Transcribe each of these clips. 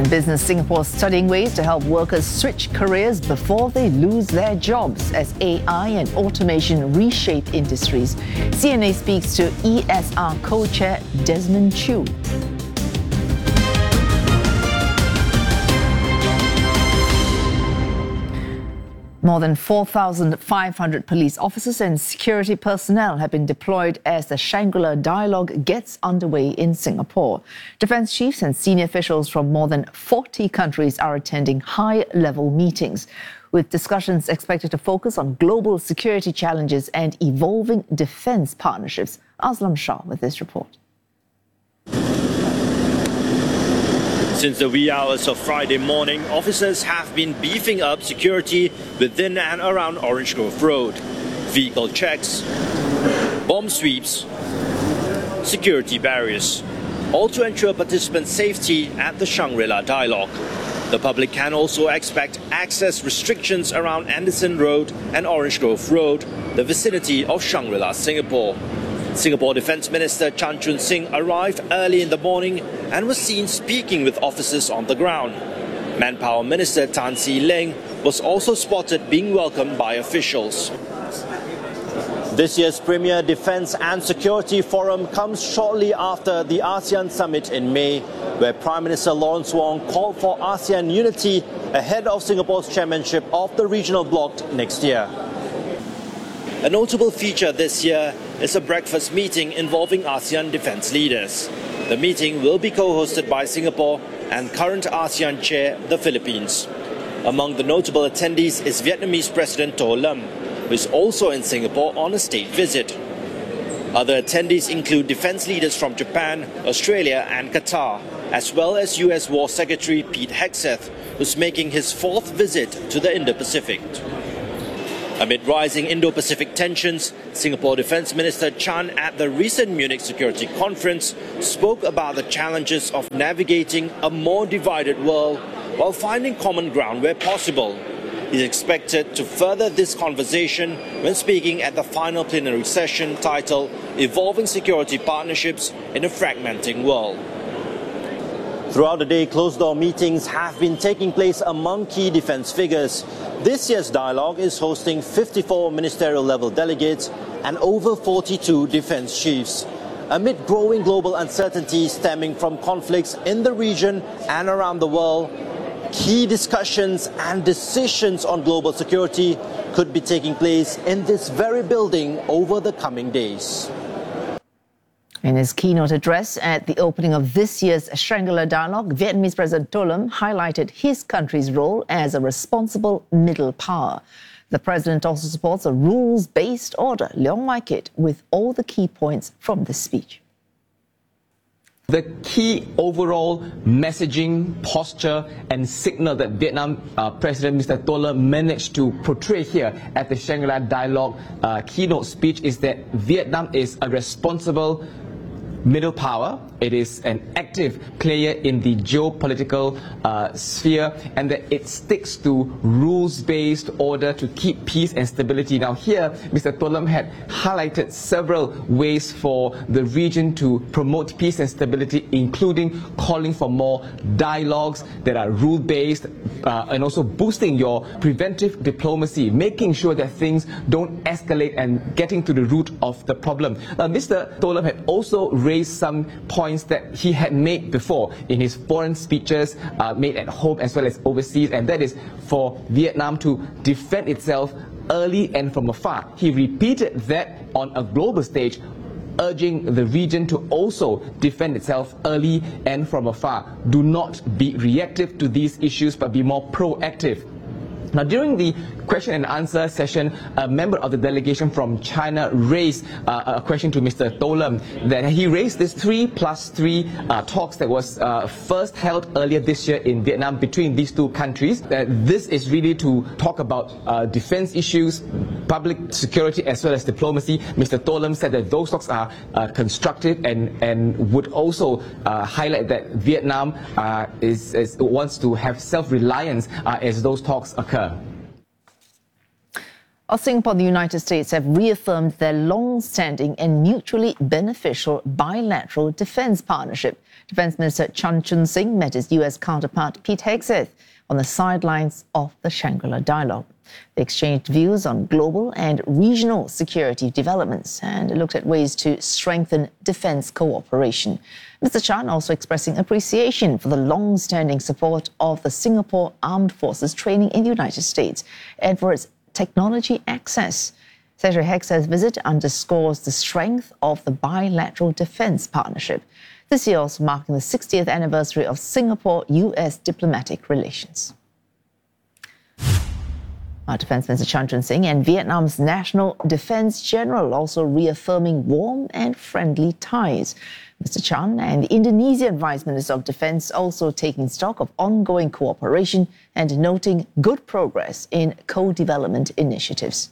In business, Singapore is studying ways to help workers switch careers before they lose their jobs as AI and automation reshape industries. CNA speaks to ESR co-chair Desmond Chew. More than 4,500 police officers and security personnel have been deployed as the Shangri-La Dialogue gets underway in Singapore. Defence chiefs and senior officials from more than 40 countries are attending high-level meetings, with discussions expected to focus on global security challenges and evolving defence partnerships. Aslam Shah with this report. Since the wee hours of Friday morning, officers have been beefing up security within and around Orange Grove Road. Vehicle checks, bomb sweeps, security barriers, all to ensure participants' safety at the Shangri-La Dialogue. The public can also expect access restrictions around Anderson Road and Orange Grove Road, the vicinity of Shangri-La, Singapore. Singapore Defence Minister Chan Chun Sing arrived early in the morning and was seen speaking with officers on the ground. Manpower Minister Tan See Leng was also spotted being welcomed by officials. This year's Premier Defence and Security Forum comes shortly after the ASEAN Summit in May, where Prime Minister Lawrence Wong called for ASEAN unity ahead of Singapore's chairmanship of the regional bloc next year. A notable feature this year is a breakfast meeting involving ASEAN defence leaders. The meeting will be co-hosted by Singapore and current ASEAN chair, the Philippines. Among the notable attendees is Vietnamese President To Lam, who is also in Singapore on a state visit. Other attendees include defence leaders from Japan, Australia and Qatar, as well as US War Secretary Pete Hegseth, who's making his fourth visit to the Indo-Pacific. Amid rising Indo-Pacific tensions, Singapore Defence Minister Chan at the recent Munich Security Conference spoke about the challenges of navigating a more divided world while finding common ground where possible. He is expected to further this conversation when speaking at the final plenary session titled Evolving Security Partnerships in a Fragmenting World. Throughout the day, closed-door meetings have been taking place among key defence figures. This year's dialogue is hosting 54 ministerial-level delegates and over 42 defence chiefs. Amid growing global uncertainty stemming from conflicts in the region and around the world, key discussions and decisions on global security could be taking place in this very building over the coming days. In his keynote address at the opening of this year's Shangri-La Dialogue, Vietnamese President To Lam highlighted his country's role as a responsible middle power. The president also supports a rules-based order, Leong Mai Kit, with all the key points from this speech. The key overall messaging, posture and signal that Vietnam President Mr. To Lam managed to portray here at the Shangri-La Dialogue keynote speech is that Vietnam is a responsible middle power. It is an active player in the geopolitical sphere, and that it sticks to rules-based order to keep peace and stability. Now here, Mr. To Lam had highlighted several ways for the region to promote peace and stability, including calling for more dialogues that are rule-based and also boosting your preventive diplomacy, making sure that things don't escalate and getting to the root of the problem. Mr. To Lam had also raised some points that he had made before in his foreign speeches made at home as well as overseas, and that is for Vietnam to defend itself early and from afar. He repeated that on a global stage, urging the region to also defend itself early and from afar. Do not be reactive to these issues, but be more proactive. Now, during the question and answer session, a member of the delegation from China raised a question to Mr. To Lam, that he raised this 3+3 talks that was first held earlier this year in Vietnam between these two countries. This is really to talk about defense issues, public security as well as diplomacy. Mr. To Lam said that those talks are constructive and would also highlight that Vietnam wants to have self-reliance as those talks occur. Singapore and the United States have reaffirmed their long-standing and mutually beneficial bilateral defense partnership. Defense Minister Chan Chun Sing met his U.S. counterpart Pete Hegseth on the sidelines of the Shangri-La Dialogue. They exchanged views on global and regional security developments and looked at ways to strengthen defense cooperation. Mr. Chan also expressing appreciation for the long-standing support of the Singapore Armed Forces training in the United States and for its technology access. Secretary Hegseth's visit underscores the strength of the bilateral defense partnership. This year also marking the 60th anniversary of Singapore-US diplomatic relations. Our Defence Minister Chan Chun Sing and Vietnam's National Defence General also reaffirming warm and friendly ties. Mr. Chan and the Indonesian Vice Minister of Defence also taking stock of ongoing cooperation and noting good progress in co-development initiatives.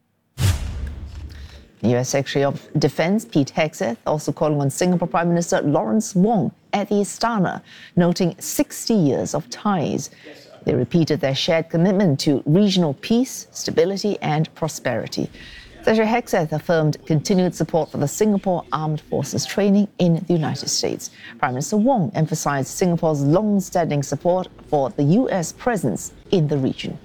The U.S. Secretary of Defense Pete Hegseth also calling on Singapore Prime Minister Lawrence Wong at the Istana, noting 60 years of ties. They repeated their shared commitment to regional peace, stability and prosperity. Secretary Hegseth affirmed continued support for the Singapore Armed Forces training in the United States. Prime Minister Wong emphasized Singapore's long-standing support for the U.S. presence in the region.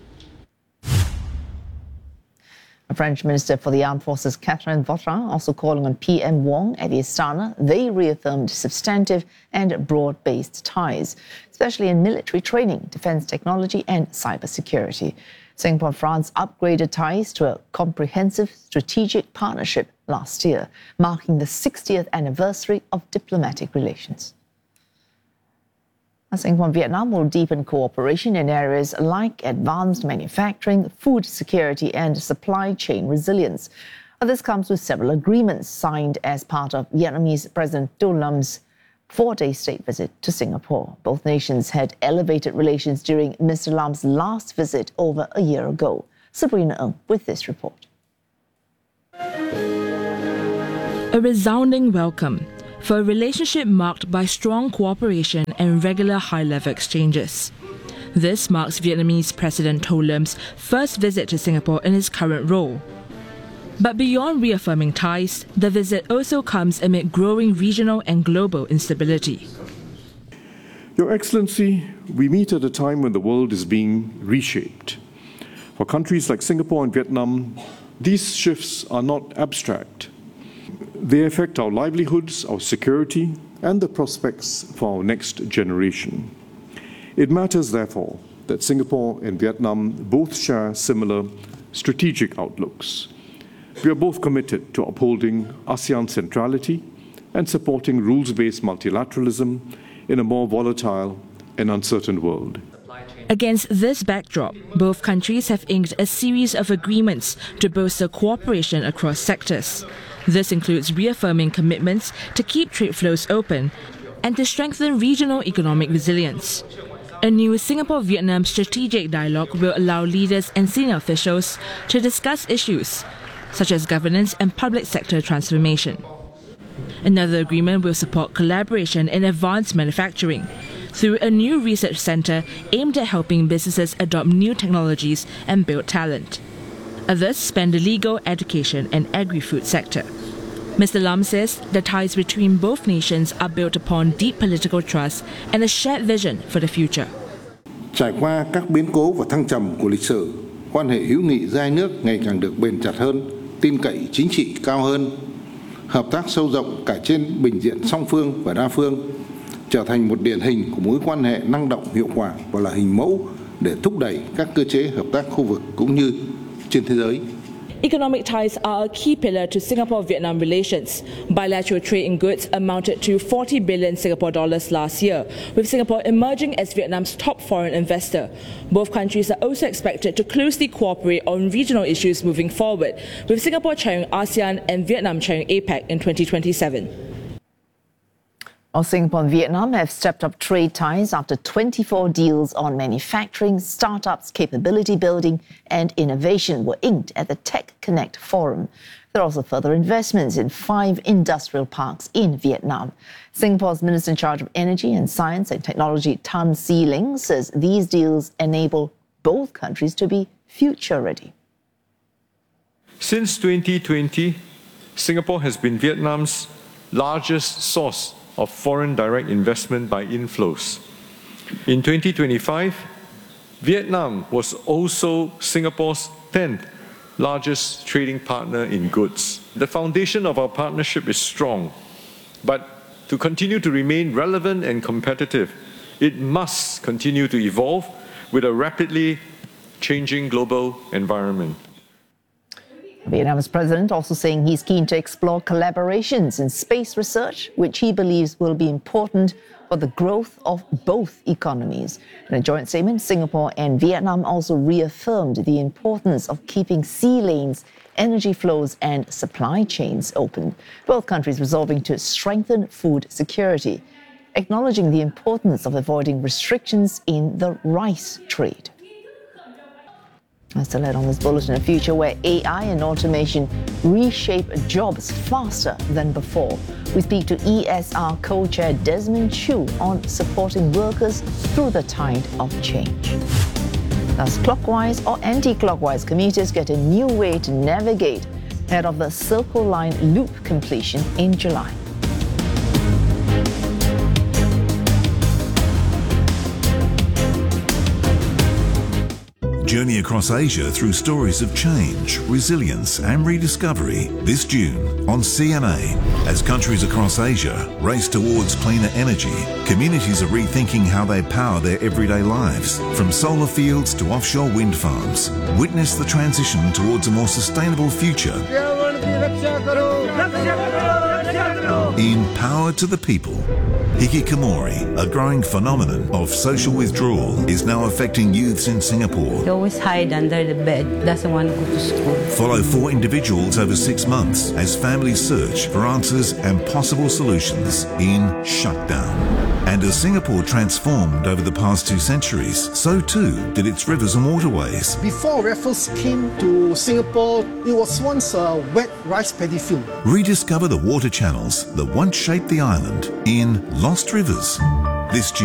A French Minister for the Armed Forces, Catherine Vautrin, also calling on PM Wong at the Istana. They reaffirmed substantive and broad-based ties, especially in military training, defense technology and cybersecurity. Singapore and France upgraded ties to a comprehensive strategic partnership last year, marking the 60th anniversary of diplomatic relations. Singapore and Vietnam will deepen cooperation in areas like advanced manufacturing, food security and supply chain resilience. This comes with several agreements signed as part of Vietnamese President Do Lam's 4-day state visit to Singapore. Both nations had elevated relations during Mr. Lam's last visit over a year ago. Sabrina Ng with this report. A resounding welcome for a relationship marked by strong cooperation and regular high-level exchanges. This marks Vietnamese President Do Lam's first visit to Singapore in his current role. But beyond reaffirming ties, the visit also comes amid growing regional and global instability. Your Excellency, we meet at a time when the world is being reshaped. For countries like Singapore and Vietnam, these shifts are not abstract. They affect our livelihoods, our security, and the prospects for our next generation. It matters, therefore, that Singapore and Vietnam both share similar strategic outlooks. We are both committed to upholding ASEAN centrality and supporting rules-based multilateralism in a more volatile and uncertain world. Against this backdrop, both countries have inked a series of agreements to bolster cooperation across sectors. This includes reaffirming commitments to keep trade flows open and to strengthen regional economic resilience. A new Singapore-Vietnam strategic dialogue will allow leaders and senior officials to discuss issues such as governance and public sector transformation. Another agreement will support collaboration in advanced manufacturing through a new research centre aimed at helping businesses adopt new technologies and build talent. Others span the legal, education and agri-food sector. Mr. Lam says the ties between both nations are built upon deep political trust and a shared vision for the future. Trải qua các biến cố và thăng trầm của lịch sử, quan hệ hữu nghị giữa hai nước ngày càng được bền chặt hơn, tin cậy chính trị cao hơn, hợp tác sâu rộng cả trên bình diện song phương và đa phương, trở thành một điển hình của mối quan hệ năng động hiệu quả và là hình mẫu để thúc đẩy các cơ chế hợp tác khu vực cũng như trên thế giới. Economic ties are a key pillar to Singapore-Vietnam relations. Bilateral trade in goods amounted to 40 billion Singapore dollars last year, with Singapore emerging as Vietnam's top foreign investor. Both countries are also expected to closely cooperate on regional issues moving forward, with Singapore chairing ASEAN and Vietnam chairing APEC in 2027. Singapore and Vietnam have stepped up trade ties after 24 deals on manufacturing, startups, capability building and innovation were inked at the Tech Connect Forum. There are also further investments in 5 industrial parks in Vietnam. Singapore's Minister in charge of Energy and Science and Technology, Tan See Ling, says these deals enable both countries to be future ready. Since 2020, Singapore has been Vietnam's largest source of foreign direct investment by inflows. In 2025, Vietnam was also Singapore's 10th largest trading partner in goods. The foundation of our partnership is strong, but to continue to remain relevant and competitive, it must continue to evolve with a rapidly changing global environment. Vietnam's president also saying he's keen to explore collaborations in space research, which he believes will be important for the growth of both economies. In a joint statement, Singapore and Vietnam also reaffirmed the importance of keeping sea lanes, energy flows and supply chains open, both countries resolving to strengthen food security, acknowledging the importance of avoiding restrictions in the rice trade. As to let on this bulletin, a future where AI and automation reshape jobs faster than before. We speak to ESR co-chair Desmond Chu on supporting workers through the tide of change. Thus, clockwise or anti-clockwise commuters get a new way to navigate ahead of the Circle Line loop completion in July. Journey across Asia through stories of change, resilience and rediscovery this June on CMA. As countries across Asia race towards cleaner energy, communities are rethinking how they power their everyday lives. From solar fields to offshore wind farms, witness the transition towards a more sustainable future. In Power to the People, hikikomori, a growing phenomenon of social withdrawal, is now affecting youths in Singapore. He always hide under the bed, doesn't want to go to school. Follow 4 individuals over 6 months as families search for answers and possible solutions in Shutdown. And as Singapore transformed over the past 2 centuries, so too did its rivers and waterways. Before Raffles came to Singapore, it was once a wet rice paddy field. Rediscover the water channels that once shaped the island in Lost Rivers this June.